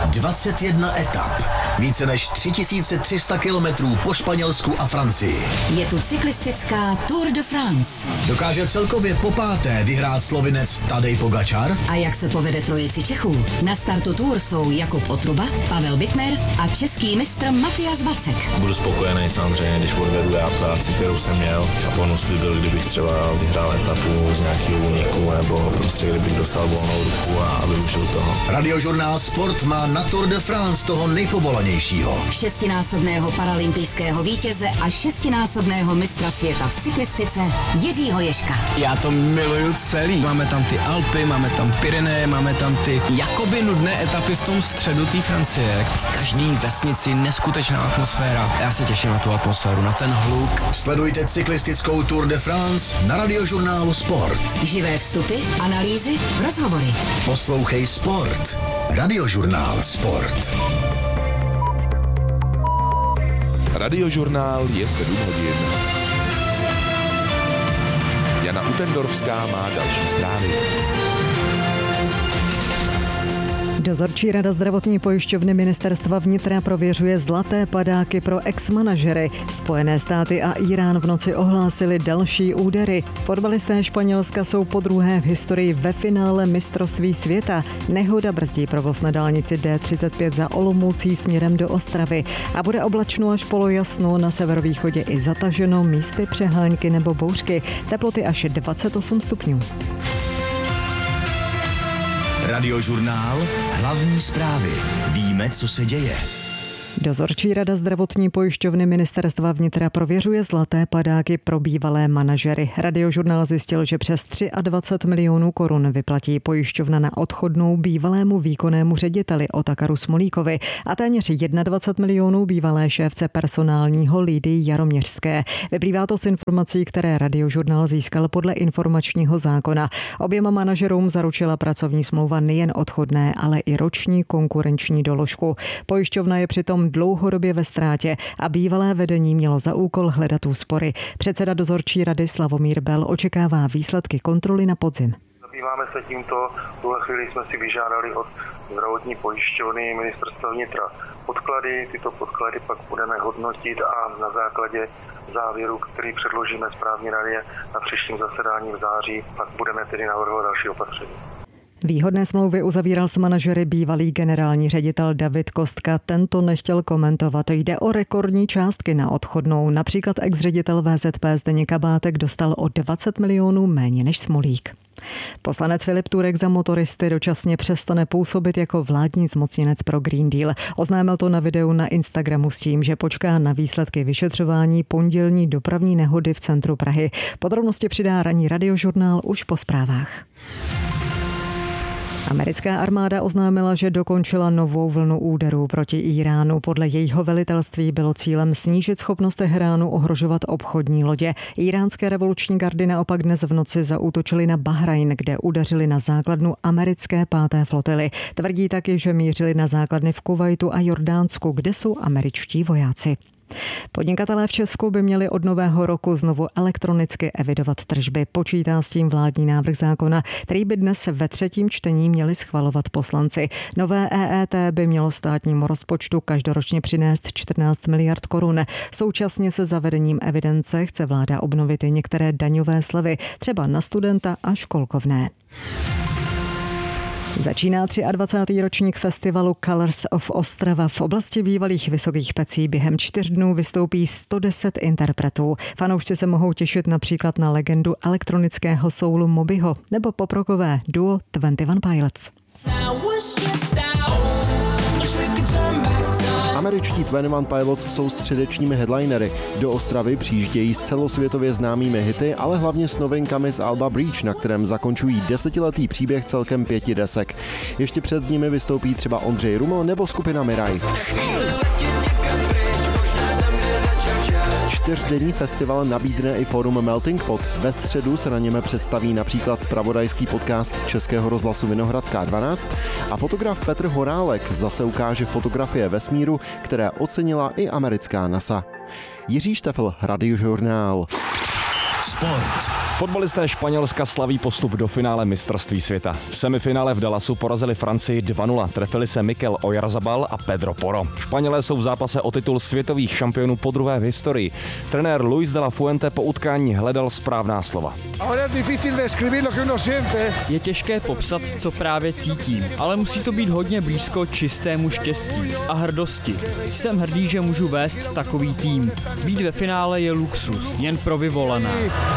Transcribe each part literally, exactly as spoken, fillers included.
dvacet jedna etap. Více než tři tisíce tři sta kilometrů po Španělsku a Francii. Je tu cyklistická Tour de France. Dokáže celkově popáté vyhrát Slovinec Tadej Pogačar? A jak se povede trojici Čechů? Na startu Tour jsou Jakub Otruba, Pavel Bittner a český mistr Matyas Vacek. Budu spokojený samozřejmě, když odvedu já práci, kterou jsem měl. A bonus by byl, kdybych třeba vyhrál etapu z nějakého úniku, nebo prostě kdybych dostal volnou ruku a využil toho. Radiožurnál Sport má na Tour de France toho nejpovolanějšího. Šestinásobného paralympijského vítěze a šestinásobného mistra světa v cyklistice Jiřího Ježka. Já to miluju celý. Máme tam ty Alpy, máme tam Pyreneje, máme tam ty jakoby nudné etapy v tom středu té Francie. V každý vesnici neskutečná atmosféra. Já se těším na tu atmosféru, na ten hluk. Sledujte cyklistickou Tour de France na Radiožurnálu Sport. Živé vstupy, analýzy, rozhovory. Poslouchej Sport. Radiožurnál Sport. Radiožurnál je sedm hodin. Jana Utendorská má další zprávy. Dozorčí rada zdravotní pojišťovny ministerstva vnitra prověřuje zlaté padáky pro ex-manažery. Spojené státy a Irán v noci ohlásili další údery. Fotbalisté Španělska jsou podruhé v historii ve finále mistrovství světa. Nehoda brzdí provoz na dálnici D třicet pět za Olomoucí směrem do Ostravy. A bude oblačno až polojasno, na severovýchodě i zataženo, místy přehánky nebo bouřky. Teploty až dvacet osm stupňů. Radiožurnál, hlavní zprávy. Víme, co se děje. Dozorčí rada zdravotní pojišťovny ministerstva vnitra prověřuje zlaté padáky pro bývalé manažery. Radiožurnál zjistil, že přes dvacet tři milionů korun vyplatí pojišťovna na odchodnou bývalému výkonnému řediteli Otakaru Smolíkovi a téměř dvacet jedna milionů bývalé šéfce personálního Lidii Jaroměřské. Vyplývá to z informací, které Radiožurnál získal podle informačního zákona. Oběma manažerům zaručila pracovní smlouva nejen odchodné, ale i roční konkurenční doložku. Pojišťovna je přitom dlouhodobě ve ztrátě a bývalé vedení mělo za úkol hledat úspory. Předseda dozorčí rady Slavomír Bel očekává výsledky kontroly na podzim. Zabýváme se tímto. V tuhle chvíli jsme si vyžádali od zdravotní pojišťovny ministerstva vnitra podklady. Tyto podklady pak budeme hodnotit a na základě závěru, který předložíme správní radě na příštím zasedání v září, pak budeme tedy navrhovat další opatření. Výhodné smlouvy uzavíral s manažery bývalý generální ředitel David Kostka. Tento nechtěl komentovat. Jde o rekordní částky na odchodnou. Například ex-ředitel V Z P Zdeněk Kabátek dostal o dvacet milionů méně než Smolík. Poslanec Filip Turek za motoristy dočasně přestane působit jako vládní zmocněnec pro Green Deal. Oznámil to na videu na Instagramu s tím, že počká na výsledky vyšetřování pondělní dopravní nehody v centru Prahy. Podrobnosti přidá ranní Radiožurnál už po zprávách. Americká armáda oznámila, že dokončila novou vlnu úderů proti Iránu. Podle jejího velitelství bylo cílem snížit schopnost Teheránu ohrožovat obchodní lodě. Iránské revoluční gardy naopak dnes v noci zaútočili na Bahrajn, kde udeřili na základnu americké páté flotily. Tvrdí taky, že mířili na základny v Kuvajtu a Jordánsku, kde jsou američtí vojáci. Podnikatelé v Česku by měli od nového roku znovu elektronicky evidovat tržby. Počítá s tím vládní návrh zákona, který by dnes ve třetím čtení měli schvalovat poslanci. Nové E E T by mělo státnímu rozpočtu každoročně přinést čtrnáct miliard korun. Současně se zavedením evidence chce vláda obnovit i některé daňové slevy, třeba na studenta a školkovné. Začíná dvacátý třetí ročník festivalu Colors of Ostrava. V oblasti bývalých Vysokých Pecí během čtyř dnů vystoupí sto deset interpretů. Fanoušci se mohou těšit například na legendu elektronického soulu Mobyho nebo poprokové duo dvacet jedna Pilots. Američtí dvacet jedna Pilots jsou středečními headlinery. Do Ostravy přijíždějí s celosvětově známými hity, ale hlavně s novinkami z alba Breach, na kterém zakončují desetiletý příběh celkem pěti desek. Ještě před nimi vystoupí třeba Ondřej Ruml nebo skupina Miraj. Čtyřdenní festival nabídne i forum Melting Pot. Ve středu se na něm představí například zpravodajský podcast Českého rozhlasu Vinohradská dvanáct a fotograf Petr Horálek zase ukáže fotografie vesmíru, které ocenila i americká NASA. Jiří Štefl, Radiožurnál. Sport. Fotbalisté Španělska slaví postup do finále mistrovství světa. V semifinále v Dallasu porazili Francii dva nula. Trefili se Mikel Oyarzabal a Pedro Porro. Španělé jsou v zápase o titul světových šampionů podruhé v historii. Trenér Luis de la Fuente po utkání hledal správná slova. Je těžké popsat, co právě cítím, ale musí to být hodně blízko čistému štěstí a hrdosti. Jsem hrdý, že můžu vést takový tým. Být ve finále je luxus, jen pro vyvolené.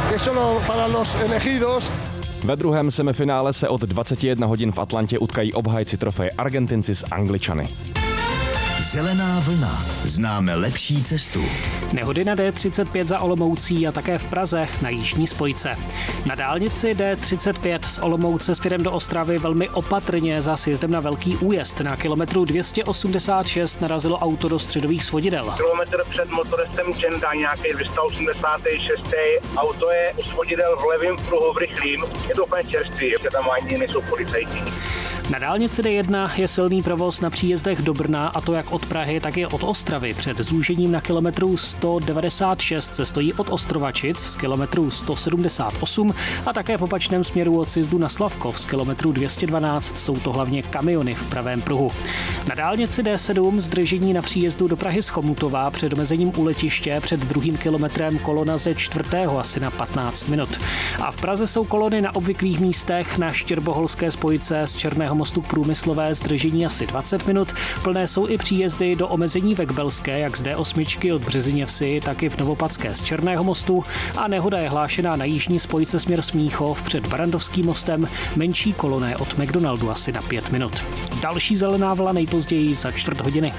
Ve druhém semifinále se od dvacet jedna hodin v Atlantě utkají obhájci trofeje Argentinci s Angličany. Zelená vlna. Známe lepší cestu. Nehody na D třicet pět za Olomoucí a také v Praze na jižní spojce. Na dálnici D třicet pět z Olomouce směrem do Ostravy velmi opatrně za sjezdem na Velký Újezd. Na kilometru dvě stě osmdesát šest narazilo auto do středových svodidel. Kilometr před motorestem Čenda, nějaký dvě stě osmdesát šest. Auto je u svodidel v levém pruhu v rychlým. Je to úplně čerstvý, že tam ani nejsou policajti. Na dálnici D jedna je silný provoz na příjezdech do Brna, a to jak od Prahy, tak i od Ostravy. Před zúžením na kilometru sto devadesát šest se stojí od Ostrovačic z kilometru sto sedmdesát osm a také v opačném směru od sjezdu na Slavkov z kilometru dvě stě dvanáct jsou to hlavně kamiony v pravém pruhu. Na dálnici D sedm zdržení na příjezdu do Prahy z Chomutova před omezením u letiště před druhým kilometrem kolona ze čtvrtého asi na patnáct minut. A v Praze jsou kolony na obvyklých místech na Štěrboholské spojce z Černého mostu k Průmyslové zdržení asi dvacet minut. Plné jsou i příjezdy do omezení ve Kbelské, jak z D osm od Březině Vsi, tak i v Novopatské z Černého mostu, a nehoda je hlášená na jižní spojce směr Smíchov před Barandovským mostem, menší koloné od McDonaldu asi na pět minut. Další zelená vlna nejpozději za čtvrt hodiny.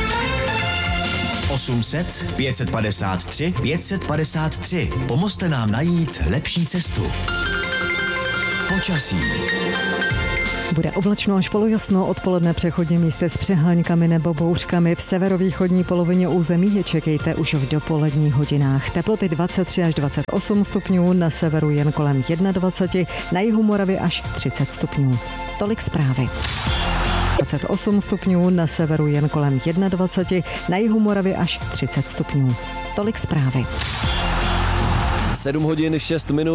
osm set, pět set padesát tři, pět set padesát tři. Pomozte nám najít lepší cestu. Počasí. Bude oblačno až polojasno, odpoledne přechodně místy s přeháňkami nebo bouřkami. V severovýchodní polovině území je čekejte už v dopoledních hodinách. Teploty dvacet tři až dvacet osm stupňů, na severu jen kolem dvacet jedna, na jihu Moravy až třicet stupňů. Tolik zprávy. dvacet osm stupňů, na severu jen kolem dvacet jedna, na jihu Moravy až třicet stupňů. Tolik zprávy. sedm hodin šest minut.